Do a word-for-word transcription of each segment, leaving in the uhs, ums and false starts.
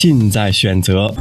尽在选择。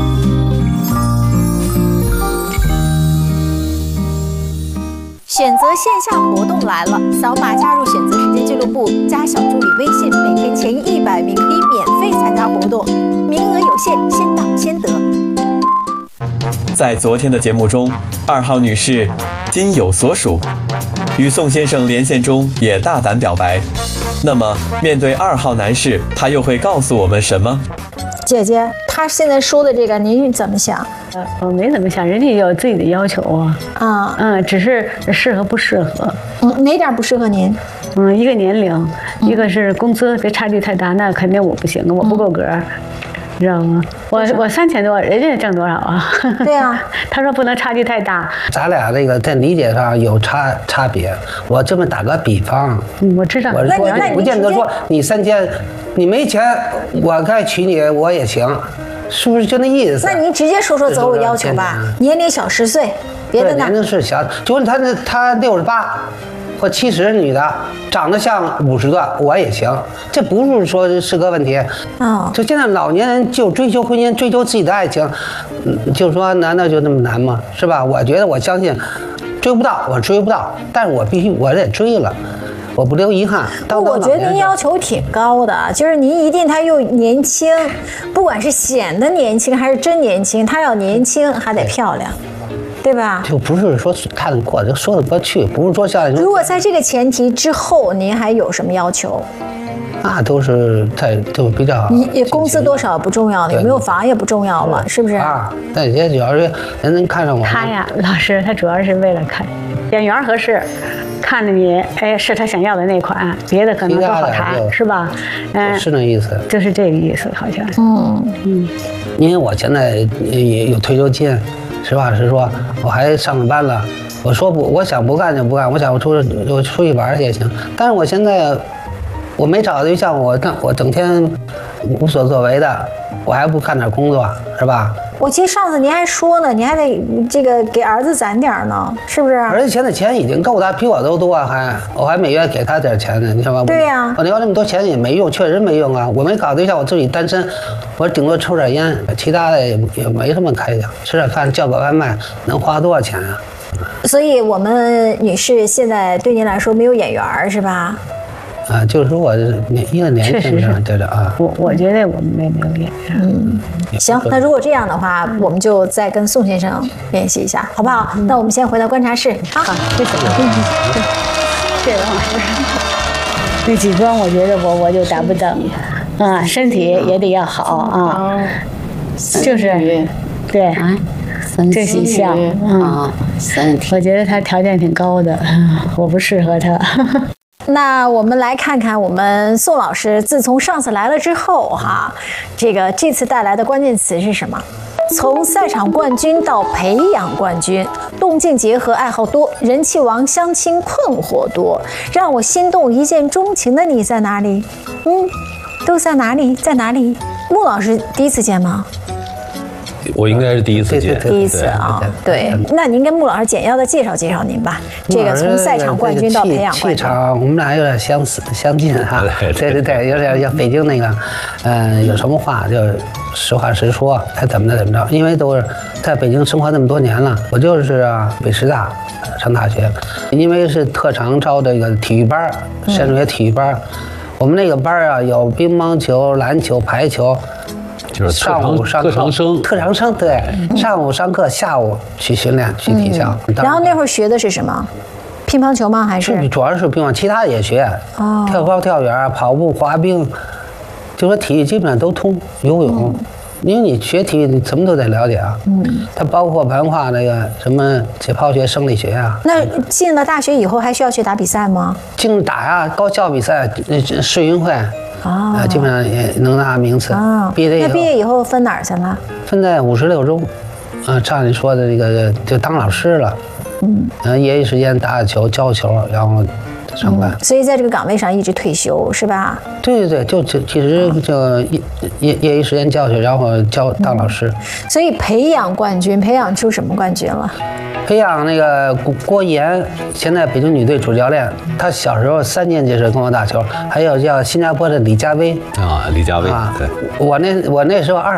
选择线下活动来了，扫码加入选择时间俱乐部，加小助理微信，每天前一百名可以免费参加活动，名额有限，先到先得。 在昨天的节目中，二号女士今有所属，与宋先生连线中也大胆表白。那么，面对二号男士，他又会告诉我们什么？ 姐姐，他现在说的这个，您怎么想？ 呃，我没怎么想，人家有自己的要求啊。 啊， 嗯，只是适合不适合。 嗯，哪点不适合您？ 嗯，一个年龄，嗯、一个是工资，别差距太大，那肯定我不行，我不够格。嗯，知道吗？我我三千多，人家挣多少啊？ 对啊， 他说不能差距太大。 咱俩这个在理解上有差差别。我这么打个比方， 嗯，我知道。 我说你不见得说你三千，你没钱，我该娶你我也行，是不是就那意思？ 那您直接说说择偶要求吧，年龄小十岁，别的呢？ 年龄是小，就问他那他六十八。或七十女的长得像五十的我也行，这不是说是个问题。 哦， 就现在老年人就追求婚姻，追求自己的爱情，嗯，就说难道就那么难吗？是吧？我觉得我相信，追不到我追不到，但是我必须我得追了，我不留遗憾。 我觉得您要求挺高的，就是您一定他又年轻，不管是显得年轻还是真年轻，他要年轻还得漂亮。对吧？ 就不是说看得过，就说得过去，不是说像。 如果在这个前提之后，您还有什么要求？ 那都是在就比较。 你工资多少不重要了，有没有房也不重要了，是不是？ 啊，那也主要是人能看上我。 他呀，老师，他主要是为了看眼缘合适，看着你，哎，是他想要的那款，别的可能都好谈，是吧？ 嗯，是那意思。 就是这个意思，好像。 嗯嗯。 因为我现在也有退休金。实话实说，我还上着班了。我说不，我想不干就不干，我想我出我出去玩也行。但是我现在我没找对象，我我整天无所作为的，我还不干点工作，是吧？ 我记得上次您还说呢，你还得这个给儿子攒点呢，是不是？ 儿子现在钱已经够他，比我都多，还我还每月给他点钱呢，你知道吗？ 对呀、啊。 我要那么多钱也没用，确实没用啊！我没搞对象，我自己单身，我顶多抽点烟，其他的也也没什么开销，吃点饭叫个外卖能花多少钱啊？ 所以我们女士现在对您来说没有眼缘是吧？ 啊，就是说我一个年轻人，对的啊。 我我觉得我们没有眼缘。 嗯，行，那如果这样的话，我们就再跟宋先生联系一下，好不好？嗯、那我们先回到观察室啊。 好，谢谢。谢谢王老师。那几关我觉得我我就达不到，啊，身体也得要好啊，就是对啊，这几项啊，身体，我觉得他条件挺高的，我不适合他。 那我们来看看我们宋老师自从上次来了之后哈，这个这次带来的关键词是什么？从赛场冠军到培养冠军，动静结合，爱好多，人气王，相亲困惑多，让我心动一见钟情的你在哪里？嗯，都在哪里？在哪里？穆老师第一次见吗？ 我应该是第一次见， 第一次啊，对。那您跟穆老师简要的介绍介绍您吧。这个从赛场冠军到培养冠军， 气场我们俩有点相似相近哈。对对对，有点像北京那个，嗯，有什么话就实话实说，该怎么的怎么着。因为都是在北京生活那么多年了，我就是啊北师大上大学，因为是特长招这个体育班，山水体育班，我们那个班啊有乒乓球、篮球、排球。 就是上午上课， 特长生， 特长生对，上午上课，下午去训练去体校。 嗯、然后那会儿学的是什么？乒乓球吗？还是？ 是主要是乒乓，其他的也学。哦。跳高、跳远、跑步、滑冰，就说体育基本上都通。游泳，嗯、因为你学体育，你什么都得了解啊。嗯。它包括文化那个什么解剖学、生理学啊。 那进了大学以后还需要去打比赛吗？ 净打呀，高校比赛、世运会。啊、哦，基本上也能拿名次。 哦， 毕业以后， 那毕业以后分哪儿去了？ 分在五十六中，啊，照你说的这个就当老师了。嗯，呃，业余时间打打球、教球，然后上班。 嗯、所以在这个岗位上一直退休是吧？ 对对对，就就其实就业业业余时间教学，然后教当老师。 嗯、所以培养冠军，培养出什么冠军了？ 培养那个郭郭岩，现在北京女队主教练。他小时候三年级时跟我打球，还有叫新加坡的李佳薇啊，李佳薇啊，对， 我那我那时候二